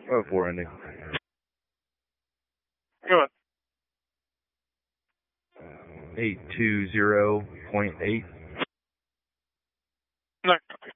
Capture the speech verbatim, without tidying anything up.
Oh, four ending. Go ahead. eight two zero point eight. No.